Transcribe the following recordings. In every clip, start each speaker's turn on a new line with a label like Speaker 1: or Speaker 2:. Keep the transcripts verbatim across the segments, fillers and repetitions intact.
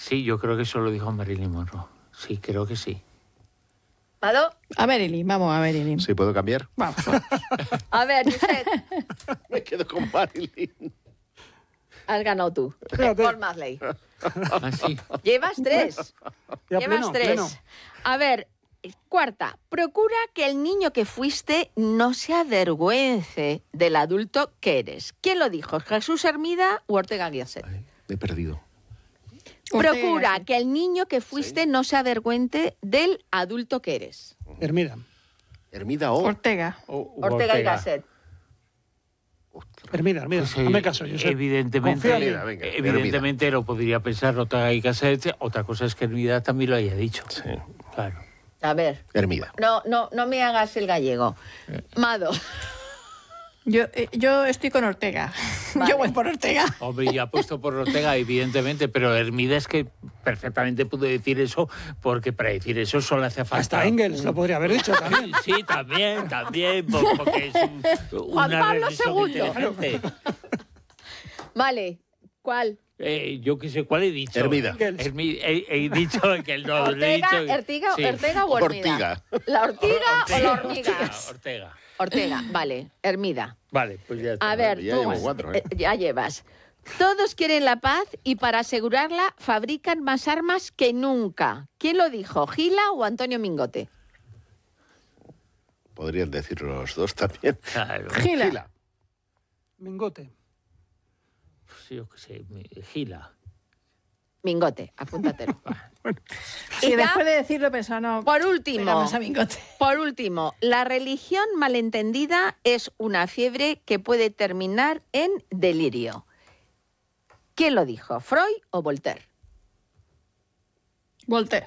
Speaker 1: Sí, yo creo que eso lo dijo Marilyn Monroe. Sí, creo que sí.
Speaker 2: ¿Mado?
Speaker 3: A Marilyn, vamos a Marilyn.
Speaker 4: ¿Sí puedo cambiar?
Speaker 3: Vamos.
Speaker 2: A ver, Josep,
Speaker 4: Me quedo con Marilyn.
Speaker 2: has ganado tú.
Speaker 5: Espérate.
Speaker 2: Paul Marley.
Speaker 1: Ah, sí.
Speaker 2: Llevas tres.
Speaker 5: Ya
Speaker 2: Llevas
Speaker 5: pleno,
Speaker 2: tres.
Speaker 5: pleno.
Speaker 2: A ver, cuarta. Procura que el niño que fuiste no se avergüence del adulto que eres. ¿Quién lo dijo? ¿Jesús Hermida o Ortega Gasset?
Speaker 4: Ay, me he perdido.
Speaker 2: Procura
Speaker 3: Ortega.
Speaker 2: que el niño que fuiste no se avergüence del adulto que eres.
Speaker 5: Hermida.
Speaker 4: Hermida O.
Speaker 3: Ortega.
Speaker 1: O- o
Speaker 2: Ortega, y Gasset.
Speaker 5: Hermida, Hermida.
Speaker 1: Pues, eh,
Speaker 5: Hazme caso, yo sé.
Speaker 1: Evidentemente,
Speaker 5: Confía en mí.
Speaker 4: Hermida, venga,
Speaker 1: evidentemente lo podría pensar Ortega y Gasset. Otra cosa es que Hermida también lo haya dicho.
Speaker 4: Sí.
Speaker 1: Claro.
Speaker 2: A ver,
Speaker 4: Hermida.
Speaker 2: no, no, no me hagas el gallego. Mado.
Speaker 3: Yo, eh, yo estoy con Ortega.
Speaker 2: Vale.
Speaker 3: Yo voy por Ortega.
Speaker 1: Hombre, ya ha puesto por Ortega, evidentemente, pero Hermida es que perfectamente pudo decir eso, porque para decir eso solo hace falta...
Speaker 5: Hasta Engels lo podría haber dicho también.
Speaker 1: Sí, también, también, por- porque es un,
Speaker 2: Juan
Speaker 1: una
Speaker 2: Pablo
Speaker 1: reflexión
Speaker 2: segundo.
Speaker 1: inteligente.
Speaker 2: Vale, ¿cuál?
Speaker 1: Eh, yo qué sé, ¿cuál he dicho?
Speaker 4: Hermida.
Speaker 1: Hermi- he, he dicho que no, le he
Speaker 2: ¿Ortega,
Speaker 1: dicho...
Speaker 2: Ortega,
Speaker 1: sí.
Speaker 2: Ortega o Hermida?
Speaker 4: Ortiga.
Speaker 2: ¿La ortiga o la hormiga?
Speaker 1: Ortega, Ortega.
Speaker 2: Ortega, vale, Hermida.
Speaker 1: Vale, pues ya está.
Speaker 2: A ver,
Speaker 4: Ya
Speaker 2: tú,
Speaker 4: llevo cuatro, ¿eh?
Speaker 2: eh, ya llevas. Todos quieren la paz y para asegurarla fabrican más armas que nunca. ¿Quién lo dijo, Gila o Antonio Mingote?
Speaker 4: Podrían decir los dos también.
Speaker 1: Claro.
Speaker 3: Gila.
Speaker 4: Gila.
Speaker 5: Mingote.
Speaker 1: Pues yo qué sé, mi- Gila.
Speaker 2: Mingote, apúntatelo.
Speaker 3: Y
Speaker 2: Y ya,
Speaker 3: después de decirlo pensaba, no,
Speaker 2: por
Speaker 3: pega
Speaker 2: último,
Speaker 3: más a Mingote.
Speaker 2: por último, la religión malentendida es una fiebre que puede terminar en delirio. ¿Quién lo dijo, Freud o Voltaire?
Speaker 3: Voltaire.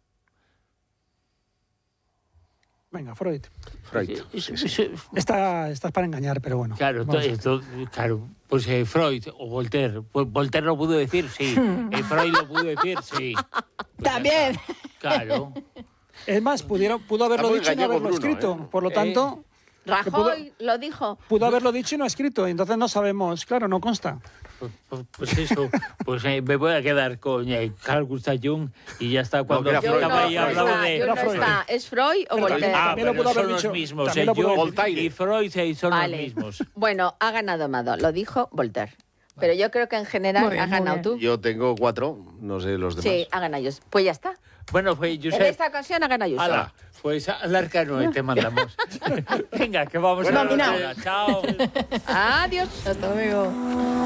Speaker 5: Venga, Freud.
Speaker 4: Freud.
Speaker 1: Eso-
Speaker 4: Sí, sí.
Speaker 1: eso-
Speaker 5: Está, estás para engañar, pero bueno.
Speaker 1: Claro,
Speaker 5: Vamos.
Speaker 1: to- esto- claro, pues eh, Freud o Voltaire. Pues Voltaire lo pudo decir, sí. Eh, Freud lo pudo decir, sí. Pues ya
Speaker 3: También.
Speaker 1: está. Claro.
Speaker 5: Es más, pudieron, pudo haberlo
Speaker 4: muy
Speaker 5: dicho y no
Speaker 4: gallego
Speaker 5: haberlo
Speaker 4: Bruno,
Speaker 5: escrito.
Speaker 4: ¿eh?
Speaker 5: Por lo
Speaker 1: Eh.
Speaker 5: tanto,
Speaker 2: Rajoy lo dijo.
Speaker 5: pudo haberlo dicho y no escrito. Entonces no sabemos, claro, no consta.
Speaker 1: Pues, pues- pues eso, pues eh, me voy a quedar con eh, Carl Gustav Jung y ya está. Cuando
Speaker 4: que era
Speaker 2: Yo
Speaker 4: Freud.
Speaker 2: no,
Speaker 1: acaba y
Speaker 2: no
Speaker 1: hablaba
Speaker 2: está,
Speaker 1: de...
Speaker 2: yo no
Speaker 5: Freud.
Speaker 2: está. ¿Es Freud o
Speaker 5: Pero
Speaker 2: Voltaire?
Speaker 1: Ah,
Speaker 5: También lo
Speaker 1: pero
Speaker 5: pudo haber
Speaker 1: son
Speaker 5: dicho-
Speaker 1: los mismos.
Speaker 5: también
Speaker 1: eh,
Speaker 5: lo pudo
Speaker 1: Jung
Speaker 5: haber
Speaker 4: Voltaire.
Speaker 1: y Freud eh, son
Speaker 2: Vale.
Speaker 1: los mismos.
Speaker 2: Bueno, ha ganado Mado, lo dijo Voltaire. Pero yo creo que en general
Speaker 3: Muy bien,
Speaker 2: has
Speaker 3: muy
Speaker 2: ganado
Speaker 3: bien.
Speaker 2: tú.
Speaker 4: Yo tengo cuatro, no sé los demás.
Speaker 2: Sí, ha ganado yo. Pues ya está.
Speaker 1: Bueno, pues
Speaker 2: En
Speaker 1: Josep...
Speaker 2: esta ocasión ha ganado yo.
Speaker 1: Hala, pues al arcano te mandamos. Venga, que vamos
Speaker 3: Bueno,
Speaker 1: a la
Speaker 3: Mina.
Speaker 1: hora. Chao.
Speaker 2: Adiós.
Speaker 3: Hasta luego.